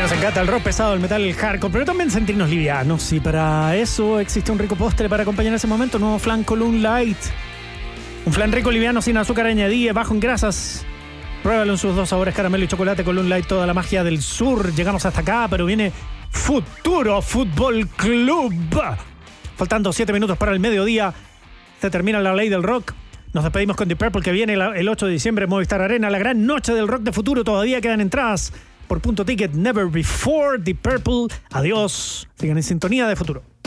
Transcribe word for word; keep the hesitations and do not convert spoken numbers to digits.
Nos encanta el rock pesado, el metal, el hardcore, pero también sentirnos livianos. Y para eso existe un rico postre para acompañar ese momento. Nuevo flan Column Light. Un flan rico, liviano, sin azúcar añadida, bajo en grasas. Pruébalo en sus dos sabores, caramelo y chocolate. Column Light, toda la magia del sur. Llegamos hasta acá, pero viene Futuro Fútbol Club. Faltando siete minutos para el mediodía. Se termina la ley del rock. Nos despedimos con Deep Purple, que viene el ocho de diciembre en Movistar Arena. La gran noche del rock de futuro. Todavía quedan entradas por Punto Ticket. Never Before, Deep Purple. Adiós. Sigan en sintonía de Futuro.